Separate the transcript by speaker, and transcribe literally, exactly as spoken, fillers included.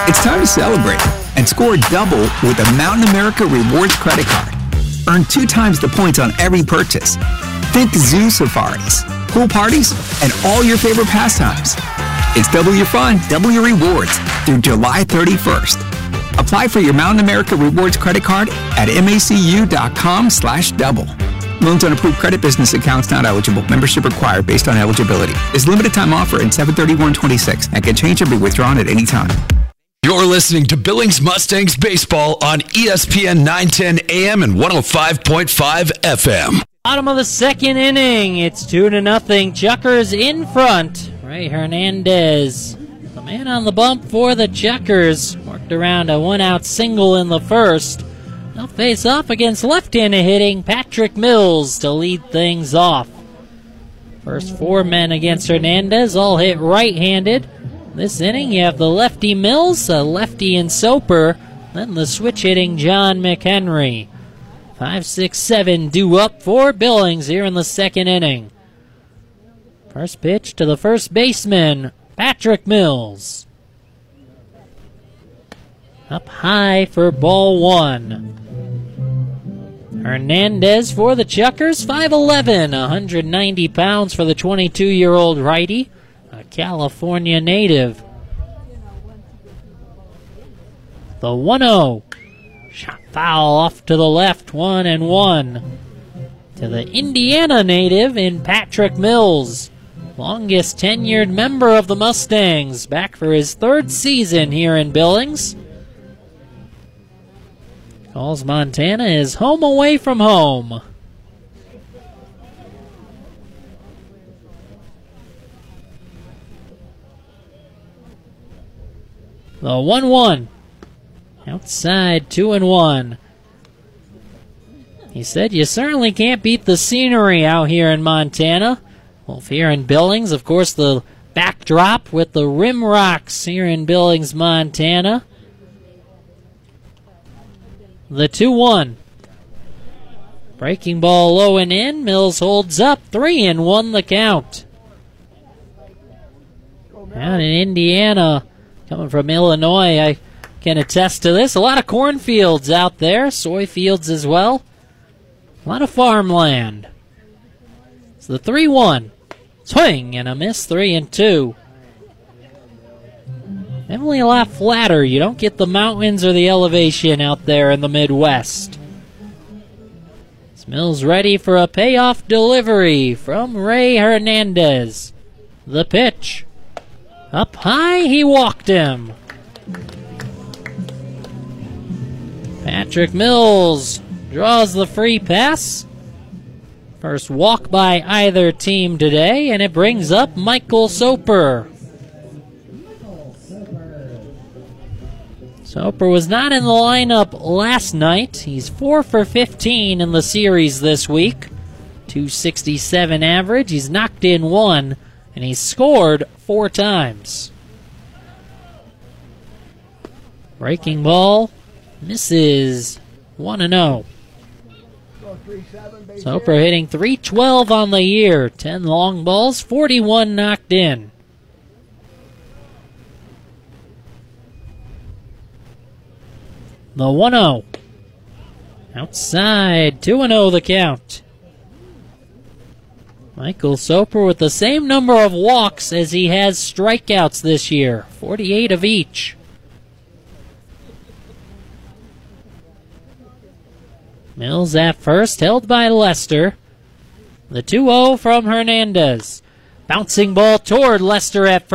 Speaker 1: It's time to celebrate and score double with a Mountain America Rewards credit card. Earn two times the points on every purchase. Think zoo safaris, pool parties, and all your favorite pastimes. It's double your fun, double your rewards through July thirty-first. Apply for your Mountain America Rewards credit card at macu.com slash double. Loans on approved credit business accounts not eligible. Membership required based on eligibility. This limited time offer in seven thirty-one twenty-six and can change or be withdrawn at any time.
Speaker 2: You're listening to Billings Mustangs Baseball on E S P N nine ten A M and one oh five point five F M.
Speaker 3: Bottom of the second inning. It's two to nothing. Chuckers in front. Ray Hernandez, the man on the bump for the Chuckers, worked around a one-out single in the first. They'll face off against left-handed hitting Patrick Mills to lead things off. First four men against Hernandez all hit right-handed. This inning you have the lefty Mills, a lefty in Soper, then the switch-hitting John McHenry. Five, six, seven due up for Billings here in the second inning. First pitch to the first baseman, Patrick Mills. Up high for ball one. Hernandez for the Chuckers, five eleven, one hundred ninety pounds for the twenty-two-year-old righty, a California native. The one oh. Shot foul off to the left, one and one. To the Indiana native in Patrick Mills. Longest tenured member of the Mustangs, back for his third season here in Billings. Calls Montana is home away from home. The one one. Outside, two and one. He said you certainly can't beat the scenery out here in Montana. Well, here in Billings, of course, the backdrop with the Rim Rocks here in Billings, Montana. The two one. Breaking ball low and in. Mills holds up. Three and one the count. Out in Indiana, coming from Illinois, I can attest to this. A lot of cornfields out there. Soy fields as well. A lot of farmland. It's the three one. Swing and a miss. Three and two. Definitely a lot flatter. You don't get the mountains or the elevation out there in the Midwest. Mills ready for a payoff delivery from Ray Hernandez. The pitch. Up high, he walked him. Patrick Mills draws the free pass. First walk by either team today, and it brings up Michael Soper. Soper was not in the lineup last night. He's four for fifteen in the series this week. two sixty-seven average. He's knocked in one, and he's scored four times. Breaking ball misses. one and oh. Soper hitting three twelve on the year. ten long balls, forty-one knocked in. The one oh. Outside, two and oh the count. Michael Soper with the same number of walks as he has strikeouts this year, forty-eight of each. Mills at first, held by Lester. The two oh from Hernandez. Bouncing ball toward Lester at first.